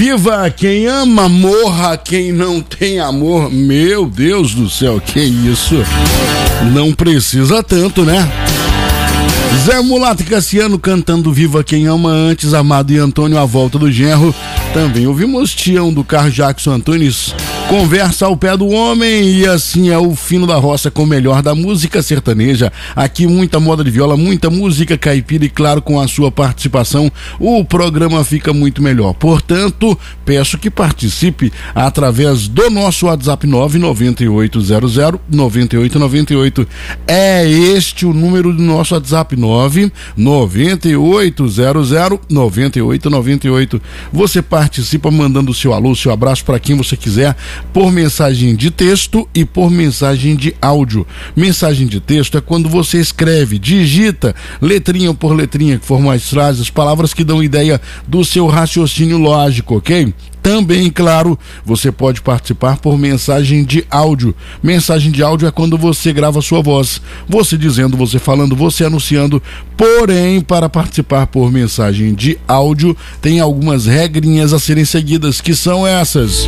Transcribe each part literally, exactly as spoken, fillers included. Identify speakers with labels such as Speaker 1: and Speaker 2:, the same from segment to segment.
Speaker 1: Viva quem ama, morra quem não tem amor. Meu Deus do céu, que isso? Não precisa tanto, né? Zé Mulato e Cassiano cantando Viva Quem Ama, antes Amado e Antônio, A Volta do Genro. Também ouvimos Tião do Carro Jackson Antunes, Conversa ao Pé do Homem. E assim é o Fino da Roça com o melhor da música sertaneja. Aqui muita moda de viola, muita música caipira e claro, com a sua participação o programa fica muito melhor. Portanto, peço que participe através do nosso WhatsApp nove nove oito zero zero nove oito nove oito. É este o número do nosso WhatsApp, nove nove oito zero zero nove oito nove oito. Você participa mandando o seu alô, seu abraço para quem você quiser, por mensagem de texto e por mensagem de áudio. Mensagem de texto é quando você escreve, digita letrinha por letrinha, que formam as frases, palavras que dão ideia do seu raciocínio lógico, ok? Também, claro, você pode participar por mensagem de áudio. Mensagem de áudio é quando você grava sua voz, você dizendo, você falando, você anunciando. Porém, para participar por mensagem de áudio, tem algumas regrinhas a serem seguidas, que são essas.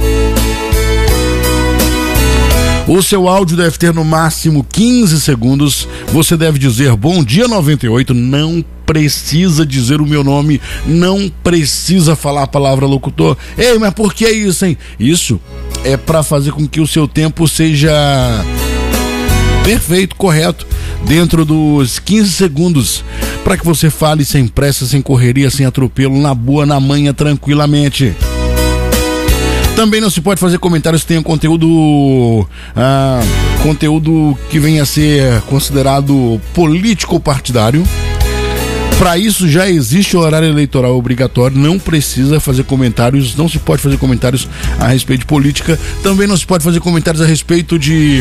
Speaker 1: O seu áudio deve ter no máximo quinze segundos. Você deve dizer bom dia noventa e oito, não precisa dizer o meu nome, não precisa falar a palavra locutor. Ei, mas por que isso, hein? Isso é para fazer com que o seu tempo seja perfeito, correto, dentro dos quinze segundos, para que você fale sem pressa, sem correria, sem atropelo, na boa, na manha, tranquilamente. Também não se pode fazer comentários que tenham conteúdo ah, conteúdo que venha a ser considerado político ou partidário. Para isso já existe o horário eleitoral obrigatório, não precisa fazer comentários, não se pode fazer comentários a respeito de política. Também não se pode fazer comentários a respeito de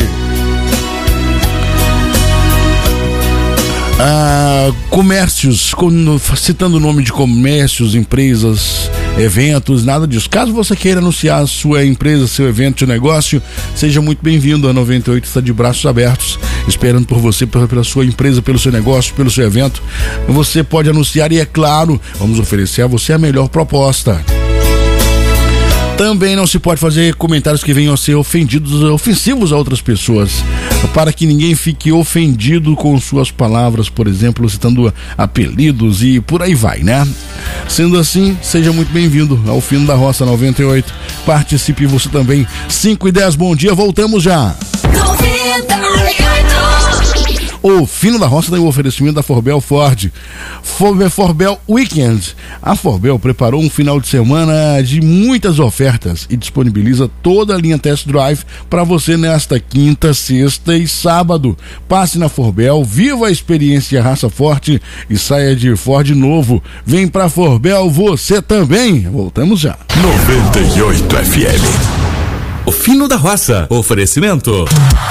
Speaker 1: ah, comércios, citando o nome de comércios, empresas, eventos, nada disso. Caso você queira anunciar a sua empresa, seu evento, seu negócio, seja muito bem-vindo. A noventa e oito está de braços abertos, esperando por você, pela, pela sua empresa, pelo seu negócio, pelo seu evento. Você pode anunciar e, é claro, vamos oferecer a você a melhor proposta. Também não se pode fazer comentários que venham a ser ofendidos, ofensivos a outras pessoas, para que ninguém fique ofendido com suas palavras, por exemplo, citando apelidos e por aí vai, né? Sendo assim, seja muito bem-vindo ao Fino da Roça noventa e oito. Participe você também. cinco e dez, bom dia, voltamos já. noventa e oito. O Fino da Roça tem o oferecimento da Forbel Ford. For, Forbel Weekend. A Forbel preparou um final de semana de muitas ofertas e disponibiliza toda a linha Test Drive para você nesta quinta, sexta e sábado. Passe na Forbel, viva a experiência raça forte e saia de Ford novo. Vem pra Forbel você também. Voltamos já.
Speaker 2: noventa e oito F M. O Fino da Roça. Oferecimento